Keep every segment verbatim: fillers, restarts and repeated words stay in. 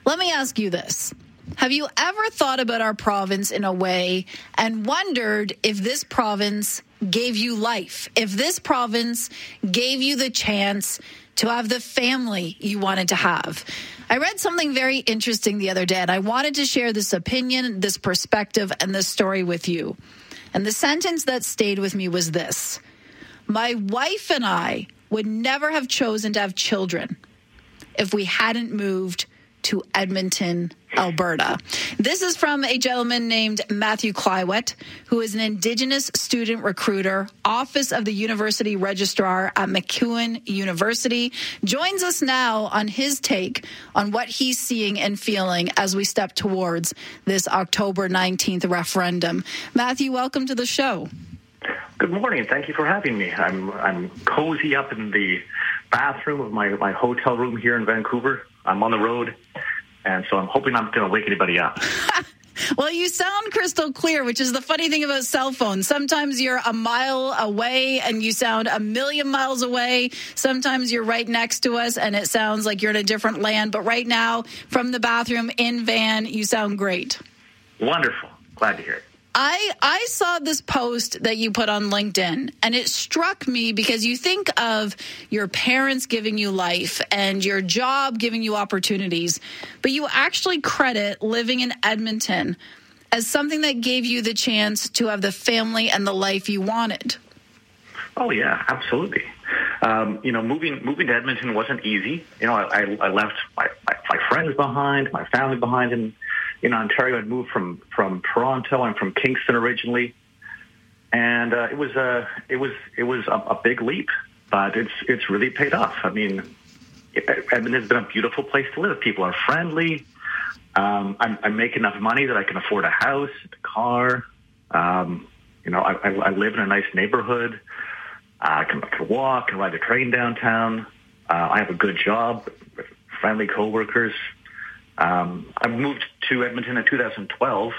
Let me ask you this. Have you ever thought about our province in a way and wondered if this province gave you life, if this province gave you the chance to have the family you wanted to have? I read something very interesting the other day, and I wanted to share this opinion, this perspective, and this story with you. And the sentence that stayed with me was this: my wife and I would never have chosen to have children if we hadn't moved to Edmonton, Alberta. This is from a gentleman named Matthew Clywett, who is an Indigenous student recruiter, Office of the University Registrar at MacEwan University. Joins us now on his take on what he's seeing and feeling as we step towards this October nineteenth referendum. Matthew, welcome to the show. Good morning. Thank you for having me. I'm I'm cozy up in the bathroom of my, my hotel room here in Vancouver. I'm on the road, and so I'm hoping I'm not going to wake anybody up. Well, you sound crystal clear, which is the funny thing about cell phones. Sometimes you're a mile away and you sound a million miles away. Sometimes you're right next to us and it sounds like you're in a different land. But right now, from the bathroom in Van, you sound great. Wonderful. Glad to hear it. I, I saw this post that you put on LinkedIn, and it struck me because you think of your parents giving you life and your job giving you opportunities, but you actually credit living in Edmonton as something that gave you the chance to have the family and the life you wanted. Oh, yeah, absolutely. Um, you know, moving moving to Edmonton wasn't easy. You know, I, I left my, my, my friends behind, my family behind, and in Ontario. I'd moved from, from Toronto. I'm from Kingston originally, and uh, it was a it was it was a, a big leap, but it's it's really paid off. I mean, Edmonton's been a beautiful place to live. People are friendly. Um, I'm, I make enough money that I can afford a house, a car. Um, you know, I, I, I live in a nice neighborhood. Uh, I can, I can walk and ride a train downtown. Uh, I have a good job with friendly coworkers. Um, I moved to Edmonton in two thousand twelve,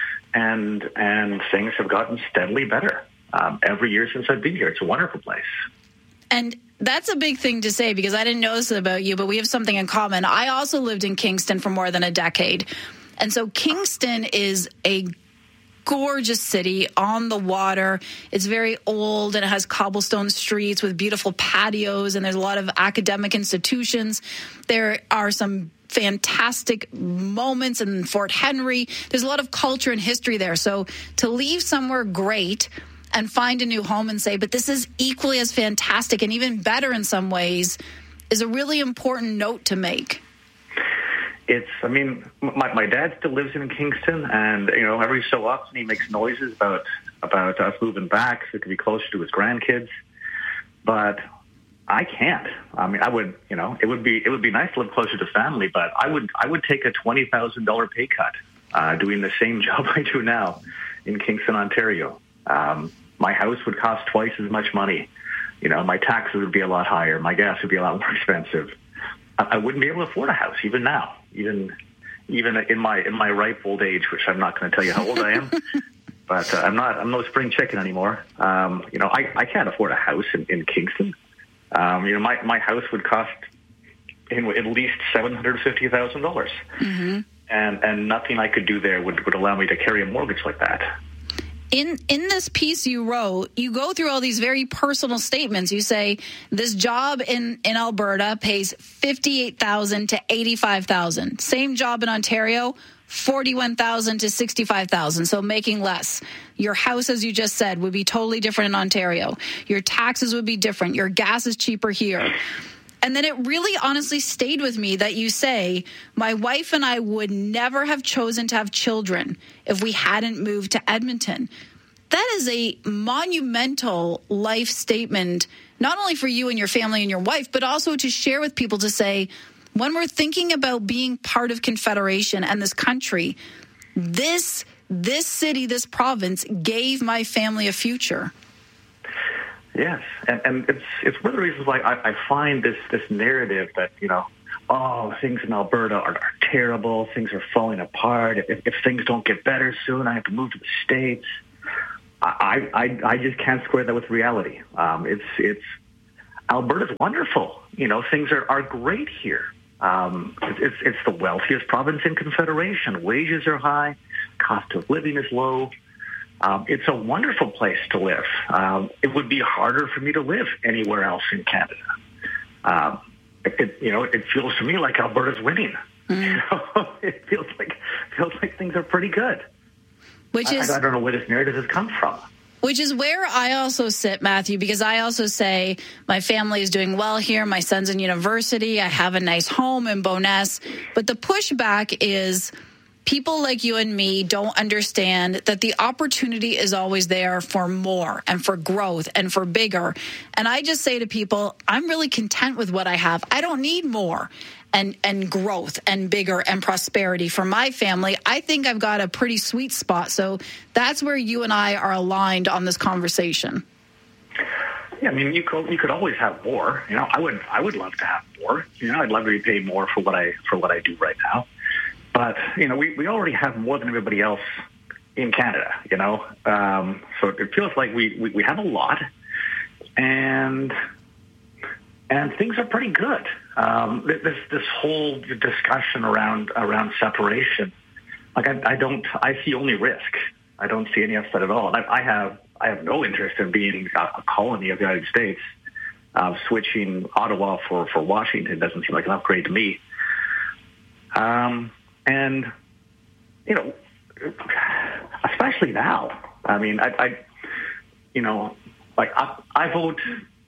and and things have gotten steadily better um, every year since I've been here. It's a wonderful place. And that's a big thing to say because I didn't know this about you, but we have something in common. I also lived in Kingston for more than a decade. And so Kingston is a gorgeous city on the water. It's very old and it has cobblestone streets with beautiful patios, and there's a lot of academic institutions. There are some fantastic moments in Fort Henry. There's a lot of culture and history there. So to leave somewhere great and find a new home and say, but this is equally as fantastic and even better in some ways, is a really important note to make. It's, I mean, my, my dad still lives in Kingston, and, you know, every so often he makes noises about, about us moving back so it could be closer to his grandkids. But I can't. I mean, I would, you know, it would be it would be nice to live closer to family, but I would I would take a twenty thousand dollars pay cut uh, doing the same job I do now in Kingston, Ontario. Um, my house would cost twice as much money. You know, my taxes would be a lot higher. My gas would be a lot more expensive. I, I wouldn't be able to afford a house even now, even even in my in my ripe old age, which I'm not going to tell you how old I am. But uh, I'm not I'm no spring chicken anymore. Um, you know, I, I can't afford a house in, in Kingston. Um, you know, my, my house would cost in, at least seven hundred fifty thousand dollars. Mm-hmm. And and nothing I could do there would, would allow me to carry a mortgage like that. In in this piece you wrote, you go through all these very personal statements. You say this job in, in Alberta pays fifty-eight thousand dollars to eighty-five thousand dollars. Same job in Ontario, forty-one thousand dollars to sixty-five thousand dollars, so making less. Your house, as you just said, would be totally different in Ontario. Your taxes would be different. Your gas is cheaper here. And then it really honestly stayed with me that you say, my wife and I would never have chosen to have children if we hadn't moved to Edmonton. That is a monumental life statement, not only for you and your family and your wife, but also to share with people to say, when we're thinking about being part of Confederation and this country, this this city, this province gave my family a future. Yes, and, and it's it's one of the reasons why I, I find this, this narrative that, you know, oh, things in Alberta are, are terrible, things are falling apart. If, if things don't get better soon, I have to move to the States. I I, I just can't square that with reality. Um, it's it's Alberta's wonderful. You know, things are, are great here. Um, it's, it's the wealthiest province in Confederation. Wages are high. Cost of living is low. Um, it's a wonderful place to live. Um, it would be harder for me to live anywhere else in Canada. Um, it, it, you know, it feels to me like Alberta's winning. Mm. You know, it feels like feels like things are pretty good. Which is I, I don't know where this narrative has come from. Which is where I also sit, Matthew, because I also say my family is doing well here. My son's in university. I have a nice home in Bowness. But the pushback is people like you and me don't understand that the opportunity is always there for more and for growth and for bigger. And I just say to people, I'm really content with what I have. I don't need more and, and growth and bigger and prosperity for my family. I think I've got a pretty sweet spot. So that's where you and I are aligned on this conversation. Yeah, I mean, you could you could always have more. You know, I would I would love to have more. You know, I'd love to be paid more for what I for what I do right now. But, you know, we, we already have more than everybody else in Canada, you know. Um, so it feels like we, we, we have a lot, and and things are pretty good. Um, this this whole discussion around around separation, like I, I don't, I see only risk. I don't see any upside at all. And I, I have I have no interest in being a colony of the United States. Uh, switching Ottawa for, for Washington doesn't seem like an upgrade to me. Um. And, you know, especially now, I mean, I, I you know, like I, I vote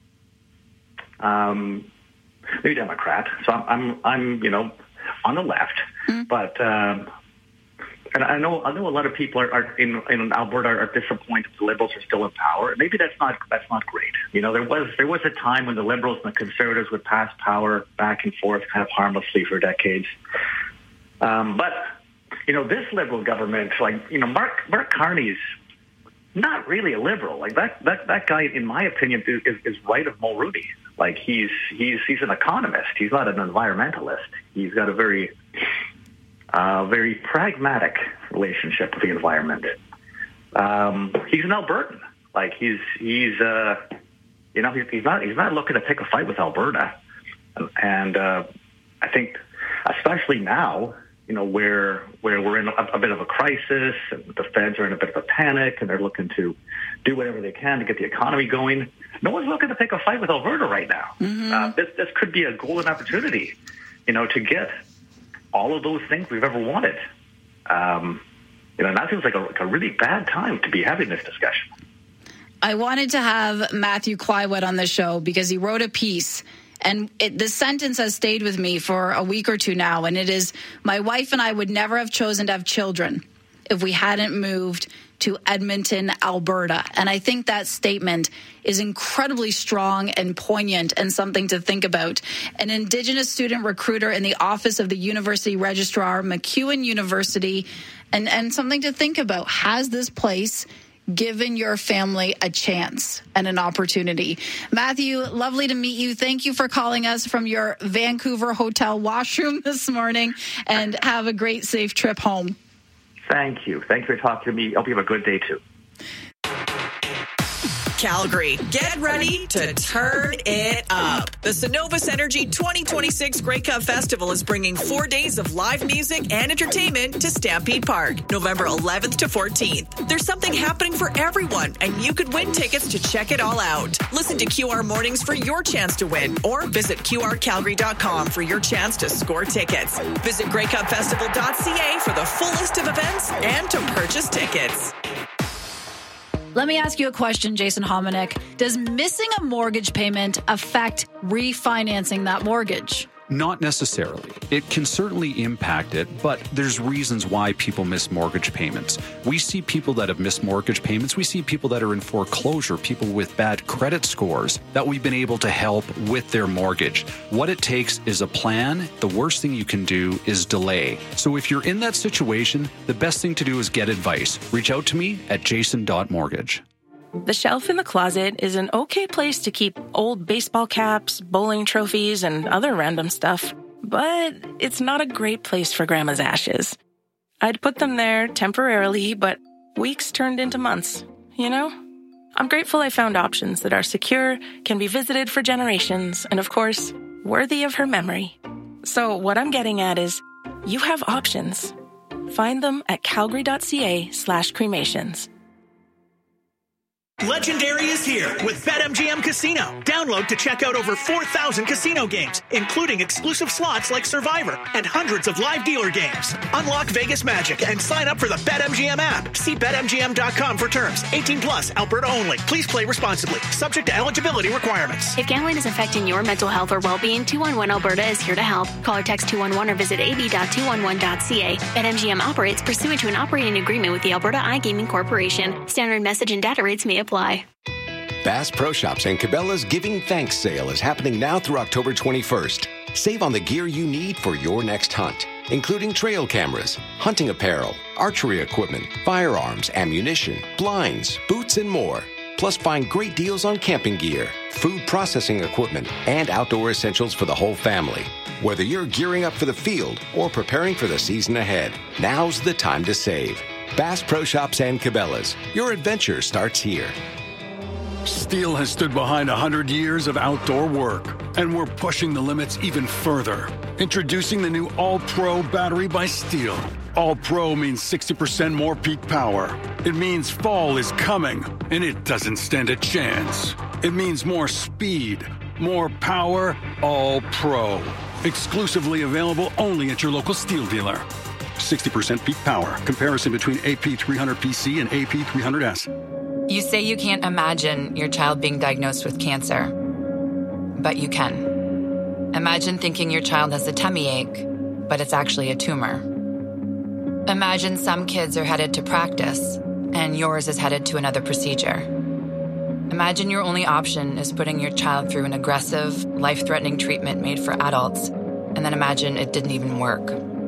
um, maybe Democrat, so I'm, I'm, I'm, you know, on the left, mm. but, um, and I know, I know a lot of people are, are in, in Alberta are disappointed the Liberals are still in power. Maybe that's not, that's not great. You know, there was, there was a time when the Liberals and the Conservatives would pass power back and forth kind of harmlessly for decades. Um, but, you know, this Liberal government, like, you know, Mark Mark Carney's not really a Liberal. Like, that that, that guy, in my opinion, is, is, is right of Mulrooney. Like, he's he's he's an economist. He's not an environmentalist. He's got a very, uh, very pragmatic relationship with the environment. Um, he's an Albertan. Like, he's, he's uh, you know, he's, he's not he's not looking to pick a fight with Alberta. And uh, I think, especially now, you know, where where we're in a, a bit of a crisis, and the feds are in a bit of a panic, and they're looking to do whatever they can to get the economy going. No one's looking to pick a fight with Alberta right now. Mm-hmm. Uh, this this could be a golden opportunity, you know, to get all of those things we've ever wanted. Um, you know, and that feels like a, like a really bad time to be having this discussion. I wanted to have Matthew Clywood on the show because he wrote a piece. And it, this sentence has stayed with me for a week or two now, and it is, my wife and I would never have chosen to have children if we hadn't moved to Edmonton, Alberta. And I think that statement is incredibly strong and poignant and something to think about. An Indigenous student recruiter in the office of the University Registrar, MacEwan University, and, and something to think about. Has this place given your family a chance and an opportunity? Matthew, lovely to meet you. Thank you for calling us from your Vancouver hotel washroom this morning, and have a great, safe trip home. Thank you. Thanks for talking to me. I hope you have a good day, too. Calgary, get ready to turn it up. The Cenovus Energy twenty twenty-six Grey Cup Festival is bringing four days of live music and entertainment to Stampede Park, November eleventh to fourteenth. There's something happening for everyone, and you could win tickets to check it all out. Listen to Q R Mornings for your chance to win, or visit Q R Calgary dot com for your chance to score tickets. Visit grey cup festival dot c a for the full list of events and to purchase tickets. Let me ask you a question, Jason Hominick. Does missing a mortgage payment affect refinancing that mortgage? Not necessarily. It can certainly impact it, but there's reasons why people miss mortgage payments. We see people that have missed mortgage payments. We see people that are in foreclosure, people with bad credit scores that we've been able to help with their mortgage. What it takes is a plan. The worst thing you can do is delay. So if you're in that situation, the best thing to do is get advice. Reach out to me at jason dot mortgage. The shelf in the closet is an okay place to keep old baseball caps, bowling trophies, and other random stuff. But it's not a great place for Grandma's ashes. I'd put them there temporarily, but weeks turned into months, you know? I'm grateful I found options that are secure, can be visited for generations, and of course, worthy of her memory. So what I'm getting at is you have options. Find them at calgary.ca slash cremations. Legendary is here with BetMGM Casino. Download to check out over four thousand casino games, including exclusive slots like Survivor and hundreds of live dealer games. Unlock Vegas magic and sign up for the BetMGM app. See Bet M G M dot com for terms. eighteen plus, Alberta only. Please play responsibly. Subject to eligibility requirements. If gambling is affecting your mental health or well-being, two one one Alberta is here to help. Call or text two one one or visit a b dot two one one dot c a. BetMGM operates pursuant to an operating agreement with the Alberta iGaming Corporation. Standard message and data rates may apply. Bass Pro Shops and Cabela's Giving Thanks sale is happening now through October twenty-first. Save on the gear you need for your next hunt, including trail cameras, hunting apparel, archery equipment, firearms, ammunition, blinds, boots, and more. Plus, find great deals on camping gear, food processing equipment, and outdoor essentials for the whole family. Whether you're gearing up for the field or preparing for the season ahead, now's the time to save. Bass Pro Shops and Cabela's. Your adventure starts here. Steel has stood behind one hundred years of outdoor work, and we're pushing the limits even further. Introducing the new All-Pro battery by Steel. All-Pro means sixty percent more peak power. It means fall is coming, and it doesn't stand a chance. It means more speed, more power, All-Pro. Exclusively available only at your local Steel dealer. sixty percent peak power. Comparison between A P three hundred P C and A P three hundred S. You say you can't imagine your child being diagnosed with cancer, but you can. Imagine thinking your child has a tummy ache, but it's actually a tumor. Imagine some kids are headed to practice, and yours is headed to another procedure. Imagine your only option is putting your child through an aggressive, life-threatening treatment made for adults, and then imagine it didn't even work.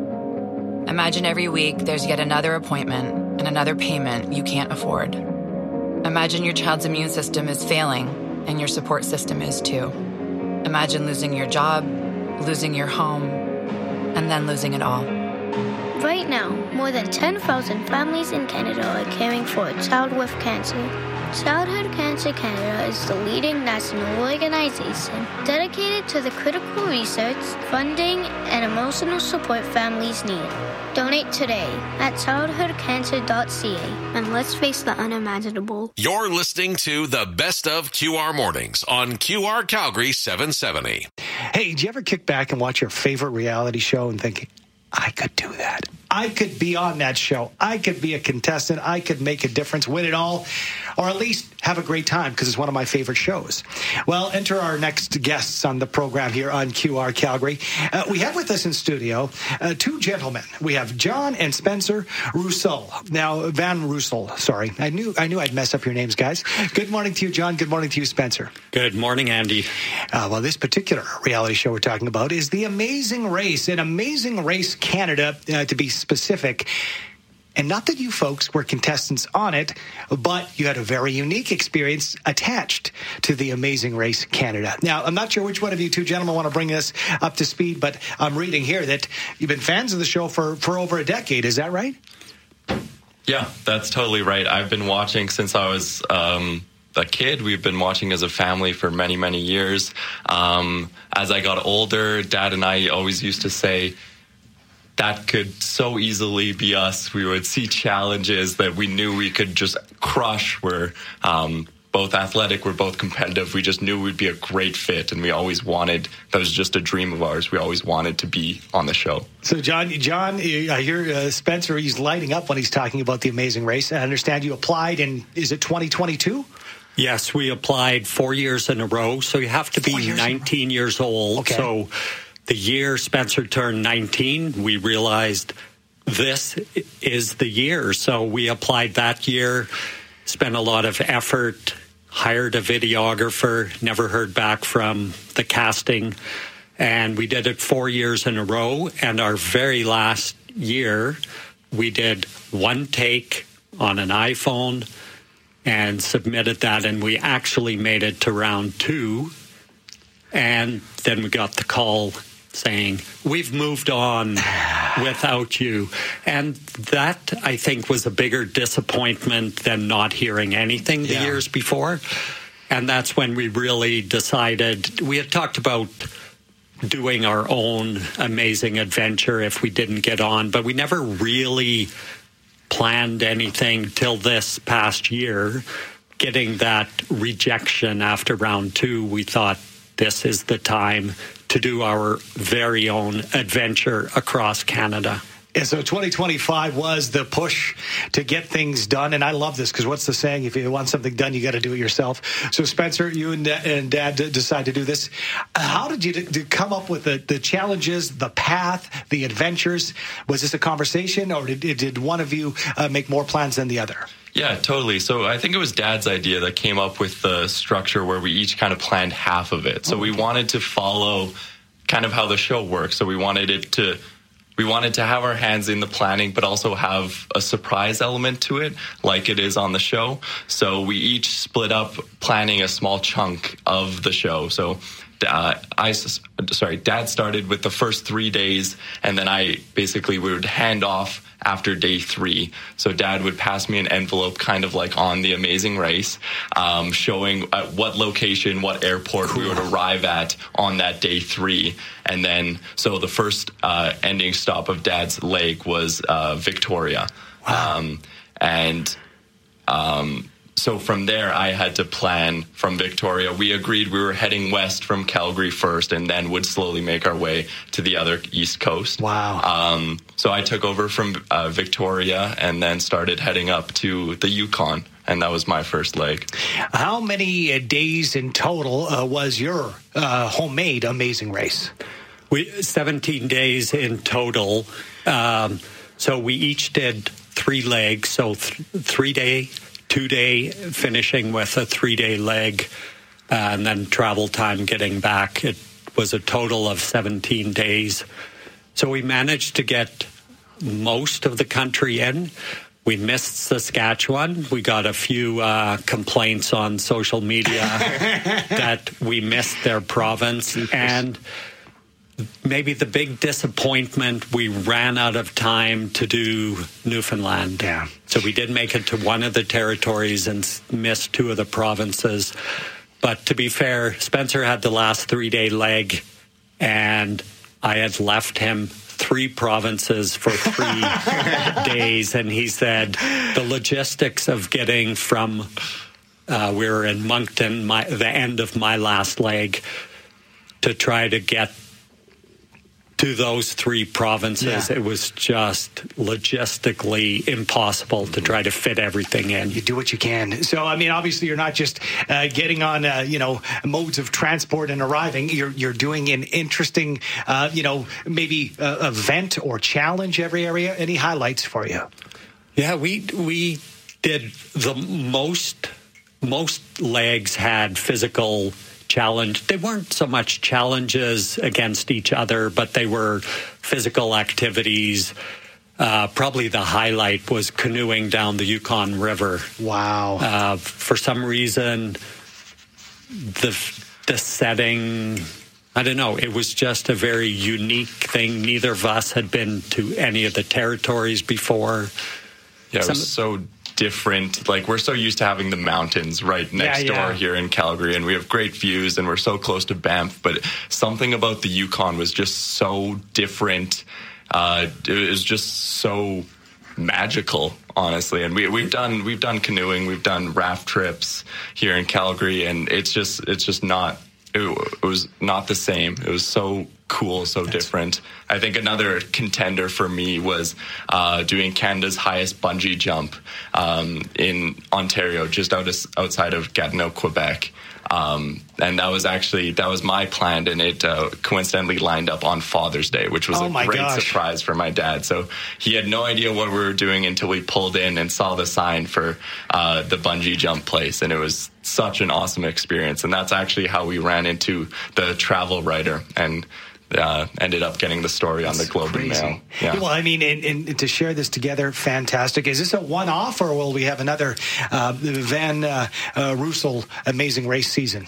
Imagine every week there's yet another appointment and another payment you can't afford. Imagine your child's immune system is failing and your support system is too. Imagine losing your job, losing your home, and then losing it all. Right now, more than ten thousand families in Canada are caring for a child with cancer. Childhood Cancer Canada is the leading national organization dedicated to the critical research, funding, and emotional support families need. Donate today at childhood cancer dot c a and let's face the unimaginable. You're listening to the Best of Q R Mornings on Q R Calgary seven seventy. Hey, do you ever kick back and watch your favorite reality show and think, I could do that? I could be on that show. I could be a contestant. I could make a difference, win it all, or at least have a great time because it's one of my favorite shows. Well, enter our next guests on the program here on Q R Calgary. Uh, we have with us in studio uh, two gentlemen. We have John and Spencer Russell. Now, Van Russell, sorry. I knew I knew I'd mess up your names, guys. Good morning to you, John. Good morning to you, Spencer. Good morning, Andy. Uh, well, this particular reality show we're talking about is The Amazing Race, an Amazing Race Canada, uh, to be specific. And not that you folks were contestants on it, but you had a very unique experience attached to the Amazing Race Canada. Now, I'm not sure which one of you two gentlemen want to bring us up to speed, but I'm reading here that you've been fans of the show for, for over a decade. Is that right? Yeah, that's totally right. I've been watching since I was um, a kid. We've been watching as a family for many, many years. Um, as I got older, Dad and I always used to say, that could so easily be us. We would see challenges that we knew we could just crush. We're um, both athletic, we're both competitive. We just knew we'd be a great fit, and we always wanted, that was just a dream of ours. We always wanted to be on the show. So, John, John, I hear uh, Spencer, he's lighting up when he's talking about the Amazing Race. I understand you applied in, is it twenty twenty-two? Yes, we applied four years in a row, so you have to be nineteen years old. Okay. So the year Spencer turned nineteen, we realized this is the year. So we applied that year, spent a lot of effort, hired a videographer, never heard back from the casting. And we did it four years in a row. And our very last year, we did one take on an iPhone and submitted that. And we actually made it to round two. And then we got the call saying, we've moved on without you. And that, I think, was a bigger disappointment than not hearing anything the Yeah. years before. And that's when we really decided, we had talked about doing our own amazing adventure if we didn't get on, but we never really planned anything till this past year. Getting that rejection after round two, we thought this is the time to do our very own adventure across Canada. And so twenty twenty-five was the push to get things done. And I love this because what's the saying? If you want something done, you got to do it yourself. So, Spencer, you and, and Dad decide to do this. How did you d- come up with the, the challenges, the path, the adventures? Was this a conversation, or did, did one of you uh, make more plans than the other? Yeah, totally. So I think it was Dad's idea that came up with the structure where we each kind of planned half of it. So we wanted to follow kind of how the show works. So we wanted it to... We wanted to have our hands in the planning, but also have a surprise element to it, like it is on the show. So we each split up planning a small chunk of the show. So uh, I, sorry, Dad started with the first three days, and then I basically would hand off after day three. So Dad would pass me an envelope kind of like on The Amazing Race, um, showing at what location, what airport cool. we would arrive at on that day three. And then, so the first uh, ending stop of Dad's leg was uh, Victoria. Wow. Um, and um, so from there, I had to plan from Victoria. We agreed we were heading west from Calgary first and then would slowly make our way to the other east coast. Wow. Um, so I took over from uh, Victoria and then started heading up to the Yukon. And that was my first leg. How many uh, days in total uh, was your uh, homemade Amazing Race? We seventeen days in total. Um, so we each did three legs. So th- three day, two day, finishing with a three day leg, uh, and then travel time getting back. It was a total of seventeen days. So we managed to get most of the country in. We missed Saskatchewan. We got a few uh, complaints on social media that we missed their province. And maybe the big disappointment, we ran out of time to do Newfoundland. Yeah. So we did make it to one of the territories and missed two of the provinces. But to be fair, Spencer had the last three-day leg, and I had left him three provinces for three days, and he said the logistics of getting from uh, we were in Moncton, my, the end of my last leg, to try to get to those three provinces, yeah. It was just logistically impossible to try to fit everything in. You do what you can. So, I mean, obviously, you're not just uh, getting on, uh, you know, modes of transport and arriving. You're you're doing an interesting, uh, you know, maybe uh, event or challenge every area. Any highlights for you? Yeah, we we did the most. Most legs had physical challenge. They weren't so much challenges against each other, but they were physical activities. Uh, probably the highlight was canoeing down the Yukon River. Wow. Uh, for some reason, the the setting, I don't know, it was just a very unique thing. Neither of us had been to any of the territories before. Yeah, it was so different. Like, we're so used to having the mountains right next yeah, yeah. door here in Calgary, and we have great views, and we're so close to Banff, but something about the Yukon was just so different. Uh, it was just so magical, honestly. And we, we've done we've done canoeing, we've done raft trips here in Calgary, and it's just it's just not it, it was not the same. It was so cool, so That's different. I think another contender for me was uh, doing Canada's highest bungee jump um, in Ontario, just out of, outside of Gatineau, Quebec. Um, and that was actually, that was my plan, and it uh, coincidentally lined up on Father's Day, which was oh a great gosh. surprise for my dad. So he had no idea what we were doing until we pulled in and saw the sign for uh, the bungee jump place. And it was such an awesome experience. And that's actually how we ran into the travel writer and Uh, ended up getting the story That's on the Globe and Mail. Yeah. Well, I mean, and, and to share this together, fantastic. Is this a one-off, or will we have another uh, Van uh, uh, Russell Amazing Race season?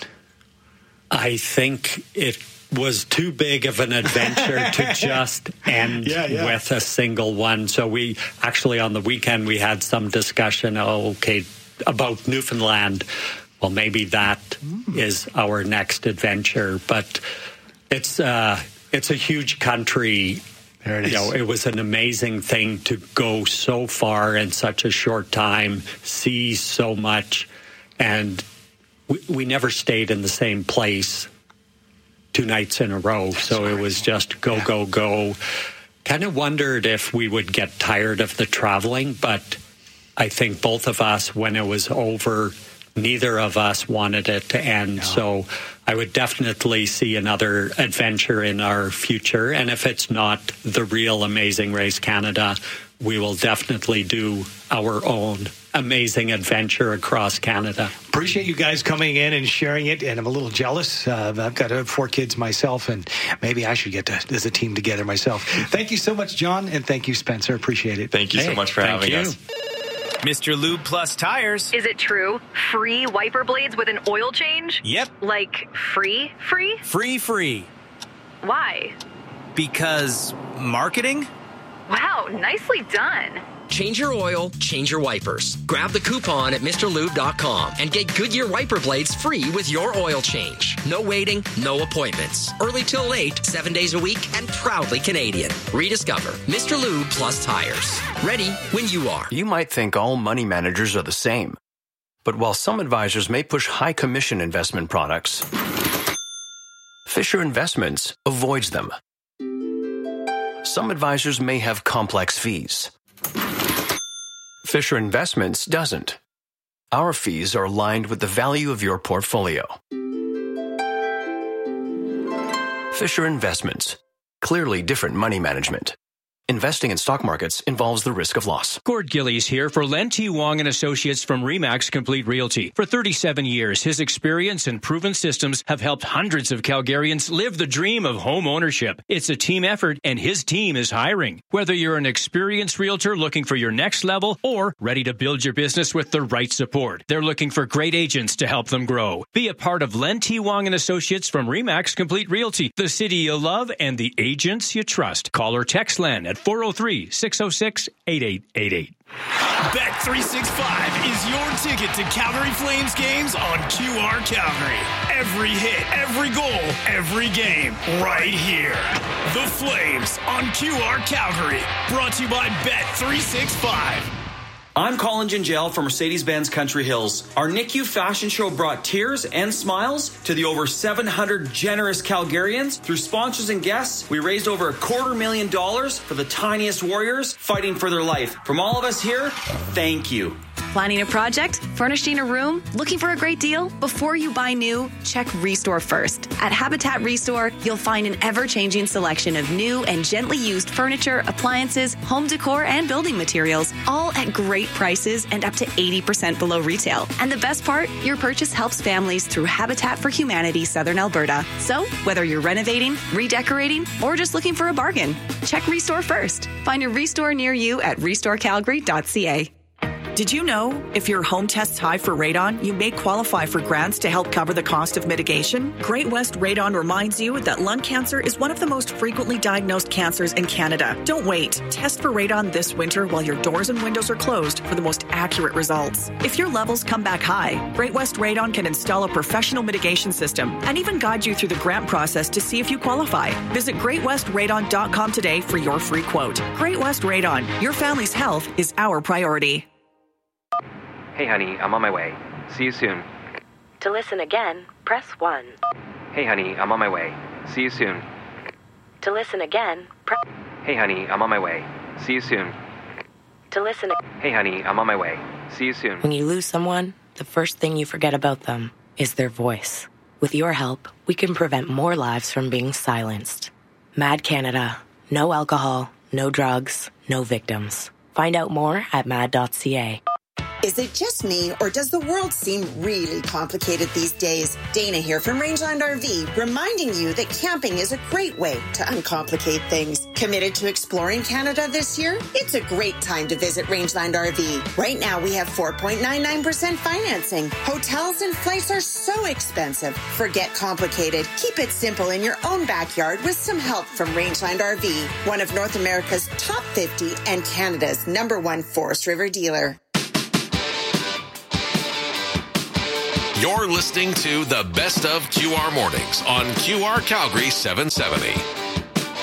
I think it was too big of an adventure to just end yeah, yeah. with a single one. So we actually, on the weekend, we had some discussion, oh, okay, about Newfoundland. Well, maybe that mm. is our next adventure, but It's uh, it's a huge country. There it is. You know, it was an amazing thing to go so far in such a short time, see so much, and we, we never stayed in the same place two nights in a row. That's so crazy. It was just go, yeah. go, go. Kind of wondered if we would get tired of the traveling, but I think both of us, when it was over, neither of us wanted it to end. No. So I would definitely see another adventure in our future. And if it's not the real Amazing Race Canada, we will definitely do our own amazing adventure across Canada. Appreciate you guys coming in and sharing it, and I'm a little jealous. Uh, I've got uh, four kids myself, and maybe I should get to, as a team together myself. Thank you so much, John, and thank you, Spencer. Appreciate it. Thank you hey, so much for having you. us. Mister Lube Plus Tires. Is it true? Free wiper blades with an oil change? Yep. Like free, free? Free, free. Why? Because marketing? Wow, nicely done. Change your oil, change your wipers. Grab the coupon at Mr Lube dot com and get Goodyear wiper blades free with your oil change. No waiting, no appointments. Early till late, seven days a week, and proudly Canadian. Rediscover Mister Lube Plus Tires. Ready when you are. You might think all money managers are the same. But while some advisors may push high commission investment products, Fisher Investments avoids them. Some advisors may have complex fees. Fisher Investments doesn't. Our fees are aligned with the value of your portfolio. Fisher Investments. Clearly different money management. Investing in stock markets involves the risk of loss. Gord Gillies here for Len T. Wong and Associates from RE/MAX Complete Realty. For thirty-seven years, his experience and proven systems have helped hundreds of Calgarians live the dream of home ownership. It's a team effort, and his team is hiring. Whether you're an experienced realtor looking for your next level or ready to build your business with the right support, they're looking for great agents to help them grow. Be a part of Len T. Wong and Associates from RE/MAX Complete Realty, the city you love and the agents you trust. Call or text Len at four oh three, six oh six, eight eight eight eight. Bet three sixty-five is your ticket to Calgary Flames games on Q R Calgary. Every hit, every goal, every game, right here. The Flames on Q R Calgary. Brought to you by Bet three sixty-five. I'm Colin Gingell from Mercedes-Benz Country Hills. Our N I C U fashion show brought tears and smiles to the over seven hundred generous Calgarians. Through sponsors and guests, we raised over a quarter million dollars for the tiniest warriors fighting for their life. From all of us here, thank you. Planning a project? Furnishing a room? Looking for a great deal? Before you buy new, check Restore first. At Habitat Restore, you'll find an ever-changing selection of new and gently used furniture, appliances, home decor, and building materials, all at great prices and up to eighty percent below retail. And the best part? Your purchase helps families through Habitat for Humanity Southern Alberta. So, whether you're renovating, redecorating, or just looking for a bargain, check Restore first. Find a Restore near you at restore calgary dot c a. Did you know if your home tests high for radon, you may qualify for grants to help cover the cost of mitigation? Great West Radon reminds you that lung cancer is one of the most frequently diagnosed cancers in Canada. Don't wait. Test for radon this winter while your doors and windows are closed for the most accurate results. If your levels come back high, Great West Radon can install a professional mitigation system and even guide you through the grant process to see if you qualify. Visit great west radon dot com today for your free quote. Great West Radon. Your family's health is our priority. Hey, honey, I'm on my way. See you soon. To listen again, press one. Hey, honey, I'm on my way. See you soon. To listen again, press... Hey, honey, I'm on my way. See you soon. To listen... Hey, honey, I'm on my way. See you soon. When you lose someone, the first thing you forget about them is their voice. With your help, we can prevent more lives from being silenced. Mad Canada. No alcohol, no drugs, no victims. Find out more at mad dot c a. Is it just me, or does the world seem really complicated these days? Dana here from Rangeland R V, reminding you that camping is a great way to uncomplicate things. Committed to exploring Canada this year? It's a great time to visit Rangeland R V. Right now, we have four point nine nine percent financing. Hotels and flights are so expensive. Forget complicated. Keep it simple in your own backyard with some help from Rangeland R V, one of North America's top fifty and Canada's number one Forest River dealer. You're listening to the Best of Q R Mornings on Q R Calgary seven seventy.